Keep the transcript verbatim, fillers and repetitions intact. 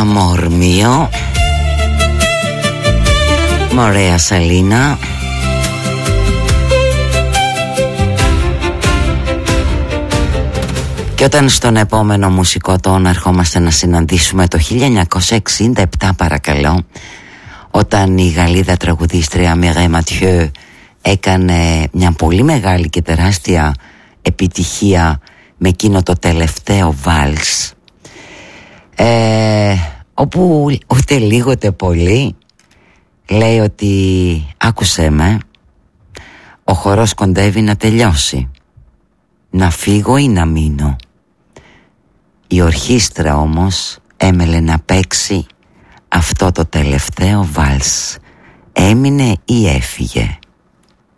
Amor mio, Μωρέα Σαλίνα. Και όταν στον επόμενο μουσικό τόνο ερχόμαστε να συναντήσουμε το χίλια εννιακόσια εξήντα επτά, παρακαλώ, όταν η Γαλλίδα τραγουδίστρια Mireille Mathieu έκανε μια πολύ μεγάλη και τεράστια επιτυχία με εκείνο το τελευταίο βάλς, ε, όπου ούτε λίγο ούτε πολύ λέει ότι άκουσέ με, ο χορός κοντεύει να τελειώσει, να φύγω ή να μείνω. Η ορχήστρα όμως έμελε να παίξει αυτό το τελευταίο βάλς. Έμεινε ή έφυγε?